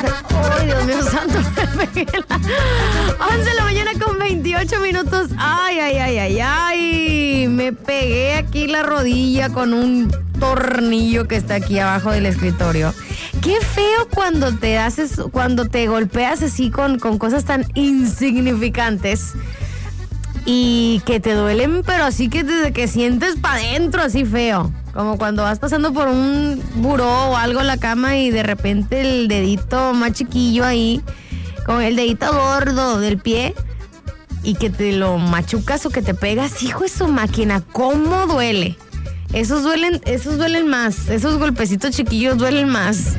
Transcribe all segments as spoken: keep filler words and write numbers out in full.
Ay, Dios mío santo, me pegué la... once de la mañana con veintiocho minutos. Ay, ay, ay, ay, ay. Me pegué aquí la rodilla con un tornillo que está aquí abajo del escritorio. Qué feo cuando te haces, cuando te golpeas así con, con cosas tan insignificantes y que te duelen, pero así que desde que sientes para adentro, así feo. Como cuando vas pasando por un buró o algo en la cama y de repente el dedito más chiquillo ahí, con el dedito gordo del pie, y que te lo machucas o que te pegas, hijo de su máquina, ¿cómo duele? Esos duelen, esos duelen más, esos golpecitos chiquillos duelen más.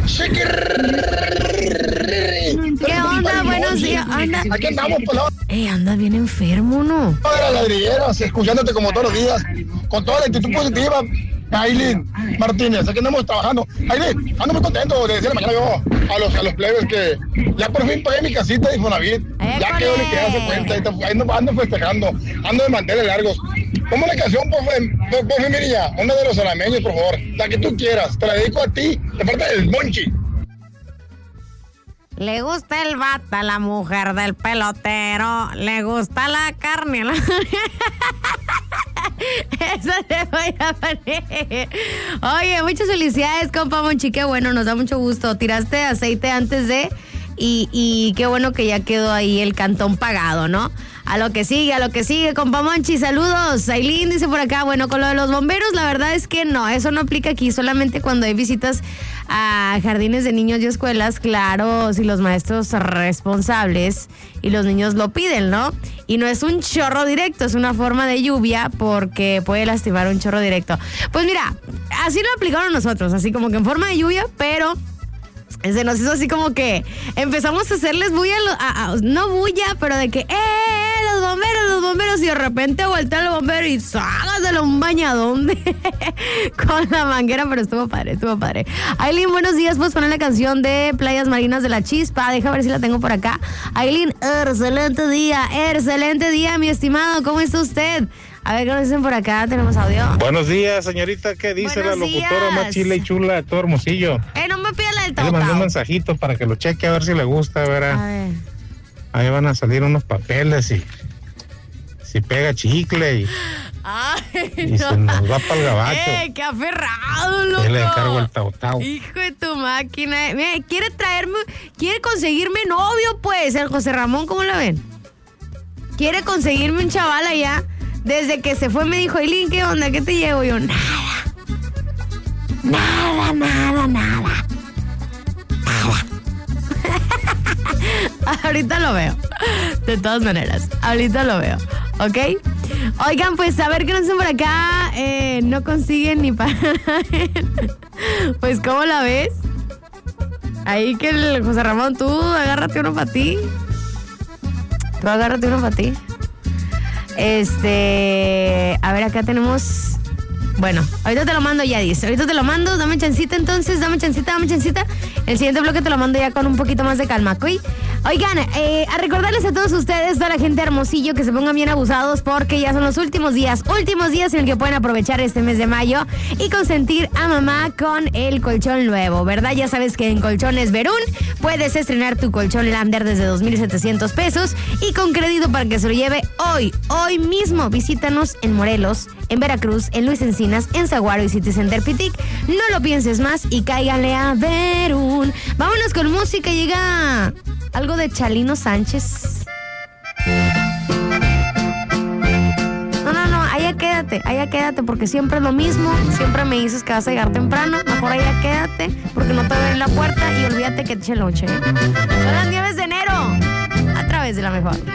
¿Qué onda? Buenos días, anda. Aquí andamos, pelón. Eh, andas bien enfermo, ¿no? De las ladrilleras, escuchándote como todos los días, con toda la actitud positiva. Ailín Martínez, aquí andamos trabajando. Ailín, ando muy contento de decirle mañana yo a los, a los plebes que ya por fin pagué mi casita de Infonavit. Ya quedó ni que darse cuenta, ahí ando, ando festejando, ando de manteles largos. Ponme la canción, por favor, Mirilla, una de los alameños, por favor, la que tú quieras, te la dedico a ti, de parte del Monchi. Le gusta el bata a la mujer del pelotero, le gusta la carne. La... Eso te voy a poner. Oye, muchas felicidades, compa Monchi, qué bueno, nos da mucho gusto. Tiraste aceite antes de... Y, y qué bueno que ya quedó ahí el cantón pagado, ¿no? A lo que sigue, a lo que sigue, compa Monchi, saludos. Ailín dice por acá, bueno, con lo de los bomberos, la verdad es que no, eso no aplica aquí, solamente cuando hay visitas a jardines de niños y escuelas, claro, si los maestros responsables y los niños lo piden, ¿no? Y no es un chorro directo, es una forma de lluvia porque puede lastimar un chorro directo. Pues mira, así lo aplicaron nosotros, así como que en forma de lluvia, pero... se nos hizo así como que empezamos a hacerles bulla, a, a, no bulla, pero de que, ¡eh, los bomberos, los bomberos! Y de repente voltea el bombero y ságaselo un bañadón de, con la manguera, pero estuvo padre, estuvo padre. Ailín, buenos días, puedes poner la canción de Playas Marinas de la Chispa, deja ver si la tengo por acá. Ailín, excelente día, excelente día, mi estimado, ¿cómo está usted? A ver, ¿qué nos dicen por acá? ¿Tenemos audio? Buenos días, señorita. ¿Qué dice Buenos la locutora días. más chila y chula de todo Hermosillo? Eh, no me pida la del Ahí tau le mandé un tau. mensajito para que lo cheque a ver si le gusta, ¿verdad? A ver. Ahí van a salir unos papeles y si pega chicle y, Ay, y no. se nos va para el gabacho. Eh, qué aferrado, loco. Yo le encargo el tau tau. Hijo de tu máquina. Mira, quiere traerme, quiere conseguirme novio, pues, el José Ramón, ¿cómo la ven? Quiere conseguirme un chaval allá. Desde que se fue me dijo, Ailín, ¿qué onda? ¿Qué te llevo? Yo, nada. Nada, nada, nada. Nada. Ahorita lo veo. De todas maneras, ahorita lo veo. ¿Ok? Oigan, pues a ver qué nos dicen por acá. Eh, no consiguen ni para... Pues, ¿cómo la ves? Ahí que el José Ramón, tú agárrate uno para ti. Tú agárrate uno para ti. Este, a ver, acá tenemos, bueno, ahorita te lo mando ya, dice, ahorita te lo mando, dame chancita entonces, dame chancita, dame chancita, el siguiente bloque te lo mando ya con un poquito más de calma, ¿ok? Oigan, eh, a recordarles a todos ustedes, toda la gente de Hermosillo, que se pongan bien abusados porque ya son los últimos días, últimos días en el que pueden aprovechar este mes de mayo y consentir a mamá con el colchón nuevo, ¿verdad? Ya sabes que en Colchones Verún puedes estrenar tu colchón Lander desde dos mil setecientos pesos y con crédito para que se lo lleve hoy, hoy mismo. Visítanos en Morelos, en Veracruz, en Luis Encinas, en Saguaro y City Center Pitic. No lo pienses más y cáiganle a Verún. Vámonos con música, llega algo de Chalino Sánchez. No, no, no, allá quédate, allá quédate, porque siempre es lo mismo. Siempre me dices que vas a llegar temprano. Mejor allá quédate, porque no te voy a abrir la puerta y olvídate que te eche lonche. Son las nueve de enero, a través de La Mejor.